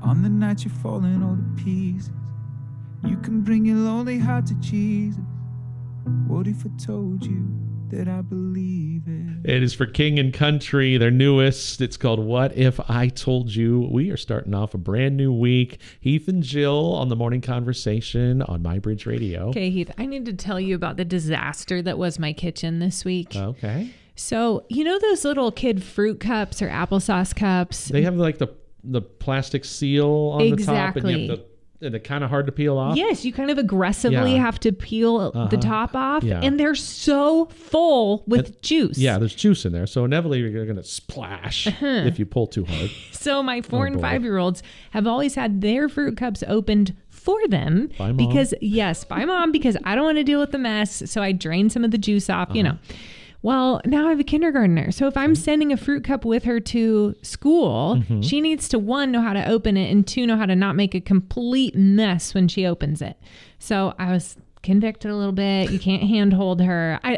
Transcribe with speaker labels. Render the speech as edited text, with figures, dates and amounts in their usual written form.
Speaker 1: On the night you're falling all to pieces, you can bring your lonely heart to Jesus. What if I told you that I believe it?
Speaker 2: It is for King and Country, their newest. It's called What If I Told You. We are starting off a brand new week. Heath and Jill on the Morning Conversation on MyBridge Radio.
Speaker 3: Okay, Heath, I need to tell you about the disaster that was my kitchen this week.
Speaker 2: Okay.
Speaker 3: So, you know those little kid fruit cups or applesauce cups?
Speaker 2: They have like the plastic seal on the top, and you have to, and they're kind of hard to peel off.
Speaker 3: Yes, you kind of aggressively have to peel the top off,
Speaker 2: Yeah.
Speaker 3: and they're so full with juice.
Speaker 2: Yeah, there's juice in there, so inevitably you're going to splash if you pull too hard.
Speaker 3: So my 4 and
Speaker 2: boy.
Speaker 3: 5-year-olds have always had their fruit cups opened for them.
Speaker 2: By Mom.
Speaker 3: Because I don't want to deal with the mess, so I drain some of the juice off, you know. Well, now I have a kindergartner. So if I'm sending a fruit cup with her to school, she needs to, 1, know how to open it, and 2, know how to not make a complete mess when she opens it. So I was convicted a little bit. You can't handhold her.